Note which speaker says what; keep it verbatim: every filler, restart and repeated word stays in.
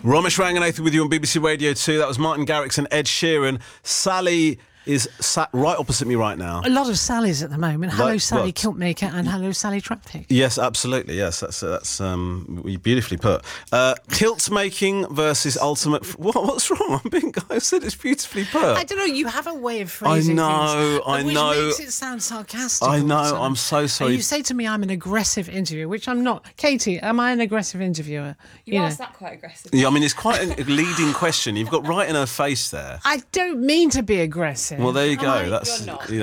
Speaker 1: Romesh Ranganathan with you on B B C Radio two. That was Martin Garrix and Ed Sheeran. Sally is sat right opposite me right now.
Speaker 2: A lot of Sallys at the moment. Hello,
Speaker 1: Right,
Speaker 2: Sally
Speaker 1: what?
Speaker 2: Kiltmaker and hello, Sally Traptic.
Speaker 1: Yes, absolutely. Yes, that's that's um, beautifully put. Uh, kilt making versus ultimate. F- what, what's wrong? I'm being. I said it's beautifully put.
Speaker 2: I don't know. You have a way of phrasing
Speaker 1: I know,
Speaker 2: things,
Speaker 1: I
Speaker 2: which
Speaker 1: know.
Speaker 2: makes it sound sarcastic.
Speaker 1: I
Speaker 2: all the
Speaker 1: know.
Speaker 2: time.
Speaker 1: I'm so
Speaker 2: And
Speaker 1: sorry.
Speaker 2: you say to me, I'm an aggressive interviewer, which I'm not. Katie, am I an aggressive interviewer?
Speaker 3: You,
Speaker 2: know.
Speaker 3: asked that quite aggressive.
Speaker 1: Yeah, I mean, it's quite a leading question. You've got right in her face there.
Speaker 2: I don't mean to be aggressive.
Speaker 1: Well, there you
Speaker 3: Am
Speaker 1: go.
Speaker 3: I?
Speaker 1: That's
Speaker 3: You're not.
Speaker 1: you know,